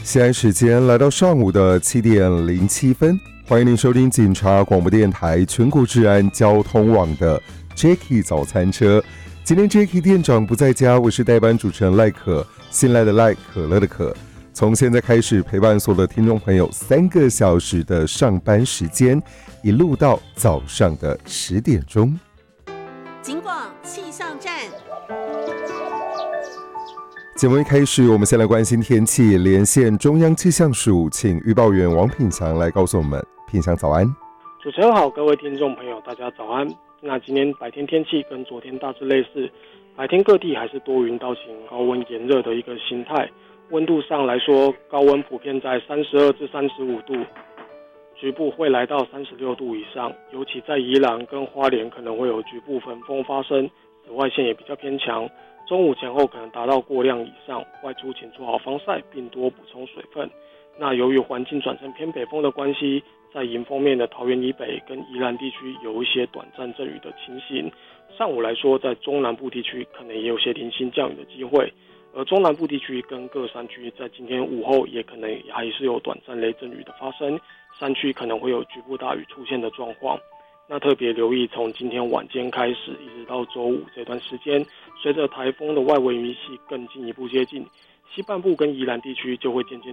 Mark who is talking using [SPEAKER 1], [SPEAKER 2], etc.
[SPEAKER 1] 现在时间来到上午的7:07，欢迎您收听警察广播电台全国治安交通网的 Jacky 早餐车。今天 Jacky 店长不在家，我是代班主持人赖可，新来的赖，可乐的可。从现在开始陪伴所有的听众朋友3个小时的上班时间，一路到早上的10点钟。
[SPEAKER 2] 警广气象站。
[SPEAKER 1] 节目一开始，我们先来关心天气，连线中央气象署，请预报员王品祥来告诉我们。品祥早安。
[SPEAKER 3] 主持人好，各位听众朋友大家早安。那今天白天天气跟昨天大致类似，白天各地还是多云到晴，高温炎热的一个形态。温度上来说，高温普遍在32至35度，局部会来到36度以上，尤其在宜兰跟花莲可能会有局部焚风发生，紫外线也比较偏强。中午前后可能达到过量以上，外出请做好防晒，并多补充水分。那由于环境转成偏北风的关系，在迎风面的桃园以北跟宜兰地区有一些短暂阵雨的情形。上午来说，在中南部地区可能也有些零星降雨的机会，而中南部地区跟各山区在今天午后也可能还是有短暂雷阵雨的发生，山区可能会有局部大雨出现的状况。那特别留意从今天晚间开始一直到周五这段时间，随着台风的外围云系更进一步接近，西半部跟宜兰地区就会渐渐